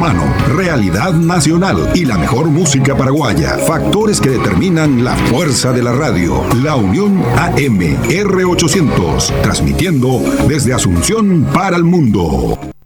humano, realidad nacional y la mejor música paraguaya. Factores que determinan la fuerza de la radio. La Unión AM R800, transmitiendo desde Asunción para el mundo.